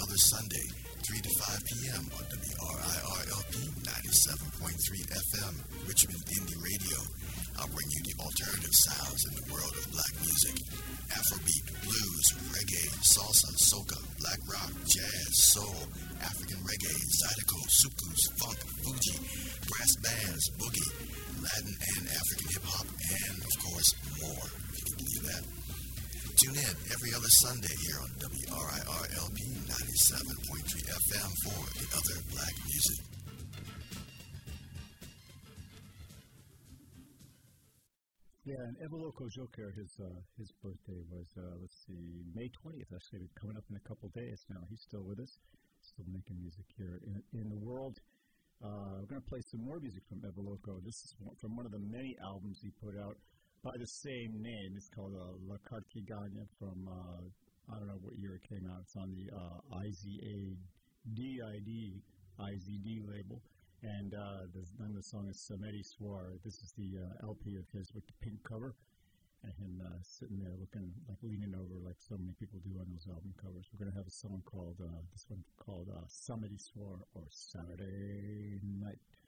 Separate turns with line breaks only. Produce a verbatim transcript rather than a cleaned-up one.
other Sunday, three to five p.m. on W R I R L P ninety-seven point three F M, Richmond Indie Radio. I'll bring you the alternative sounds in the world of black music. Afrobeat, blues, reggae, salsa, soca, black rock, jazz, soul, African reggae, zydeco, soukous, funk, fuji, brass bands, boogie, Latin and African hip-hop, and, of course, more, if you can believe that. Tune in every other Sunday here on W R I R L P ninety-seven point three F M for the other black music.
Yeah, and Evaloco Joker, his uh, his birthday was, uh, let's see, May twentieth, actually, coming up in a couple days now. He's still with us, still making music here in, in the world. Uh, we're going to play some more music from Evaloco. This is from one of the many albums he put out by the same name. It's called uh, La Cartigana from, uh, I don't know what year it came out. It's on the uh, I Z A D I D, I Z D label. And uh, the name of the song is Samedi Soir. This is the uh, L P of his with the pink cover. And him uh, sitting there looking, like leaning over like so many people do on those album covers. We're going to have a song called, uh, this one called uh, Samedi Soir or Saturday Night.